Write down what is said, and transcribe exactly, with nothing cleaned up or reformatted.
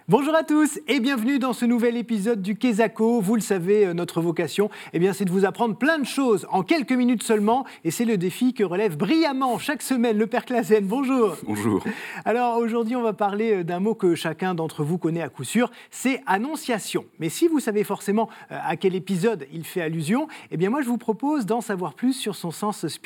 Bonjour à tous et bienvenue dans ce nouvel épisode du Quesaco. Vous le savez, notre vocation, eh bien, c'est de vous apprendre plein de choses en quelques minutes seulement. Et c'est le défi que relève brillamment chaque semaine le Père Clasen. Bonjour. Bonjour. Alors aujourd'hui, on va parler d'un mot que chacun d'entre vous connaît à coup sûr, c'est annonciation. Mais si vous savez forcément à quel épisode il fait allusion, eh bien moi je vous propose d'en savoir plus sur son sens spirituel.